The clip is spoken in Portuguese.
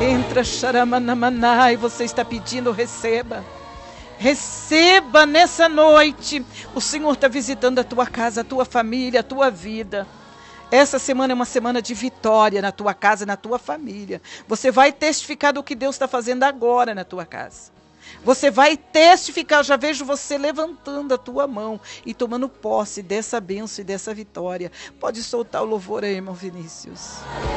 Entra, xaramanamaná, e você está pedindo, receba. Receba nessa noite. O Senhor está visitando a tua casa, a tua família, a tua vida. Essa semana é uma semana de vitória na tua casa, na tua família. Você vai testificar do que Deus está fazendo agora na tua casa. Você vai testificar, eu já vejo você levantando a tua mão e tomando posse dessa bênção e dessa vitória. Pode soltar o louvor aí, irmão Vinícius.